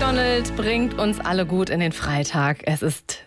Donald bringt uns alle gut in den Freitag. Es ist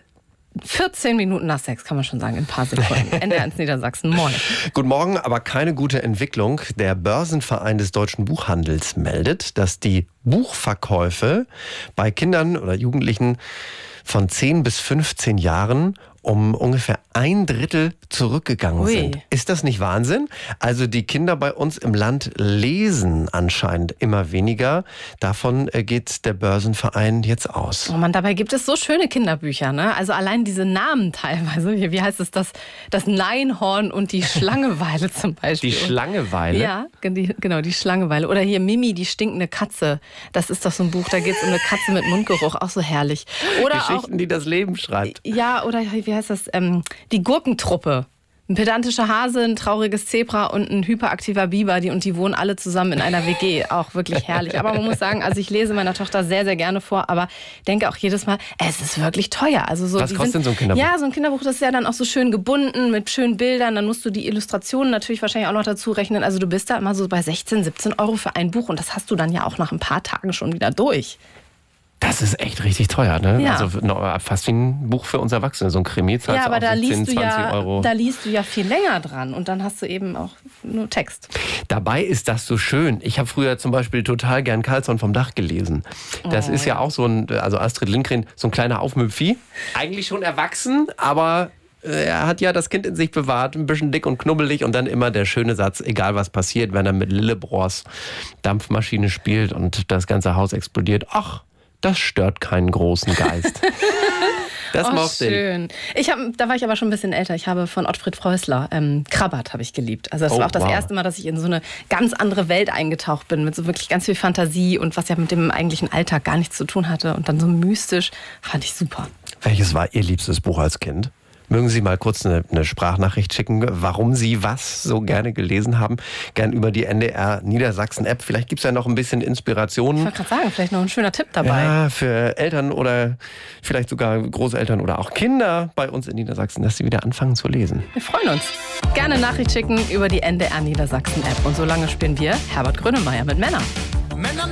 14 Minuten nach 6, kann man schon sagen, in ein paar Sekunden. NDR ins Niedersachsen. Moin. Guten Morgen, aber keine gute Entwicklung. Der Börsenverein des deutschen Buchhandels meldet, dass die Buchverkäufe bei Kindern oder Jugendlichen von 10 bis 15 Jahren um ungefähr 1/3 zurückgegangen sind. Ist das nicht Wahnsinn? Also die Kinder bei uns im Land lesen anscheinend immer weniger. Davon geht der Börsenverein jetzt aus. Oh Mann, dabei gibt es so schöne Kinderbücher, ne? Also allein diese Namen teilweise. Wie heißt es? Das Neinhorn und die Schlangeweile zum Beispiel. Die Schlangeweile? Ja, genau, die Schlangeweile. Oder hier Mimi, die stinkende Katze. Das ist doch so ein Buch, da geht es um eine Katze mit Mundgeruch. Auch so herrlich. Oder Geschichten, auch, die das Leben schreibt. Ja, oder wie heißt das? Die Gurkentruppe. Ein pedantischer Hase, ein trauriges Zebra und ein hyperaktiver Biber. Die wohnen alle zusammen in einer WG. Auch wirklich herrlich. Aber man muss sagen, also ich lese meiner Tochter sehr, sehr gerne vor, aber denke auch jedes Mal, es ist wirklich teuer. Also so, was kostet denn so ein Kinderbuch? Ja, so ein Kinderbuch, das ist ja dann auch so schön gebunden mit schönen Bildern. Dann musst du die Illustrationen natürlich wahrscheinlich auch noch dazu rechnen. Also du bist da immer so bei 16, 17 Euro für ein Buch und das hast du dann ja auch nach ein paar Tagen schon wieder durch. Das ist echt richtig teuer, ne? Ja. Also fast wie ein Buch für uns Erwachsene. So ein Krimi zahlst ja, aber du auch da so 10, 20 Euro. Da liest du ja viel länger dran und dann hast du eben auch nur Text. Dabei ist das so schön. Ich habe früher zum Beispiel total gern Carlsson vom Dach gelesen. Das ist ja auch so also Astrid Lindgren, so ein kleiner Aufmüpfi. Eigentlich schon erwachsen, aber er hat ja das Kind in sich bewahrt, ein bisschen dick und knubbelig und dann immer der schöne Satz, egal was passiert, wenn er mit Lillebrohrs Dampfmaschine spielt und das ganze Haus explodiert. Ach, das stört keinen großen Geist. Das mochte schön. Da war ich aber schon ein bisschen älter. Ich habe von Ottfried Preußler Krabbert habe ich geliebt. Also das war auch das erste Mal, dass ich in so eine ganz andere Welt eingetaucht bin, mit so wirklich ganz viel Fantasie und was ja mit dem eigentlichen Alltag gar nichts zu tun hatte und dann so mystisch, fand ich super. Welches war Ihr liebstes Buch als Kind? Mögen Sie mal kurz eine Sprachnachricht schicken, warum Sie was so gerne gelesen haben? Gern über die NDR Niedersachsen App. Vielleicht gibt es ja noch ein bisschen Inspiration. Ich wollte gerade sagen, vielleicht noch ein schöner Tipp dabei. Ja, für Eltern oder vielleicht sogar Großeltern oder auch Kinder bei uns in Niedersachsen, dass sie wieder anfangen zu lesen. Wir freuen uns. Gerne Nachricht schicken über die NDR Niedersachsen App. Und solange spielen wir Herbert Grönemeyer mit Männern.